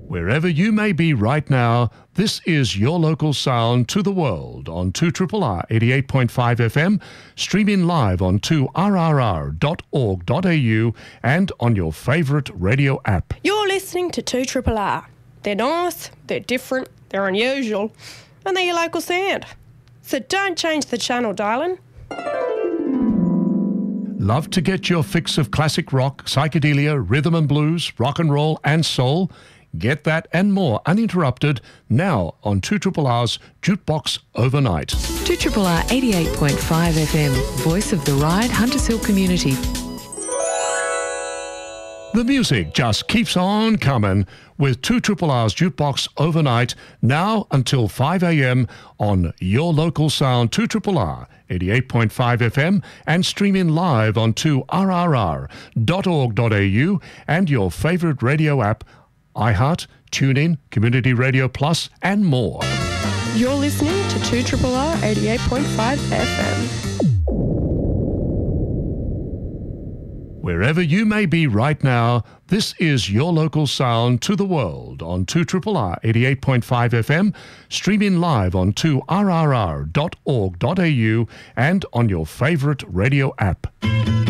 Wherever you may be right now, this is your local sound to the world on 2RRR 88.5 FM, streaming live on 2rrr.org.au and on your favourite radio app. You're listening to 2RRR. They're nice, they're different, they're unusual, and they're your local sound. So don't change the channel, darling. Love to get your fix of classic rock, psychedelia, rhythm and blues, rock and roll and soul? Get that and more uninterrupted now on 2RRR's Jukebox Overnight. 2RRR 88.5 FM, voice of the Ryde Hunters Hill community. The music just keeps on coming with 2RRR's Jukebox Overnight now until 5 a.m. on your local sound 2RRR 88.5 FM and streaming live on 2rrr.org.au and your favourite radio app iHeart, TuneIn, Community Radio Plus and more. You're listening to 2RRR 88.5 FM. Wherever you may be right now, this is your local sound to the world on 2RRR 88.5 FM, streaming live on 2rrr.org.au and on your favourite radio app.